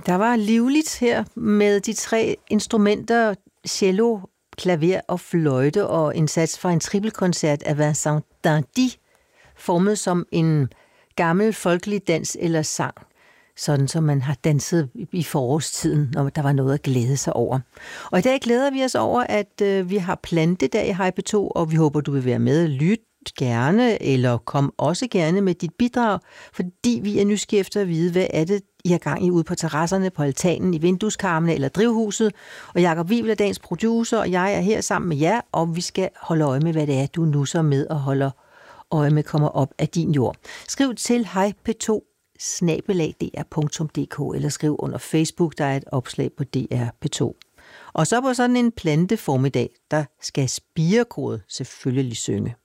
Der var livligt her med de 3 instrumenter, cello, klaver og fløjte, og en sats fra en trippelkoncert af Vincent Dandy, formet som en gammel folkelig dans eller sang, sådan som man har danset i forårstiden, når der var noget at glæde sig over. Og i dag glæder vi os over, at vi har plantedag i HP2, og vi håber, du vil være med. Lyt gerne, eller kom også gerne med dit bidrag, fordi vi er nysgerrige efter at vide, hvad er det, I har gang i ude på terrasserne, på altanen, i vindueskarmene eller drivhuset. Og Jakob Wivel er dagens producer, og jeg er her sammen med jer, og vi skal holde øje med, hvad det er, du nusser med og holder øje med kommer op af din jord. Skriv til hp2@dr.dk eller skriv under Facebook, der er et opslag på DR P2. Og så på sådan en planteformiddag, der skal spirekoret selvfølgelig synge.